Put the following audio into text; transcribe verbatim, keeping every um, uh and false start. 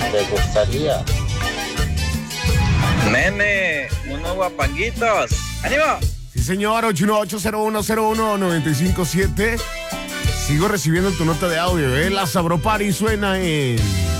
¿Te gustaría? Nene, unos guapanguitos. ¡Ánimo! Sí, señor, ocho uno ocho, cero uno cero uno, nueve cinco siete. Sigo recibiendo tu nota de audio, ¿eh? La Sabro Party suena en...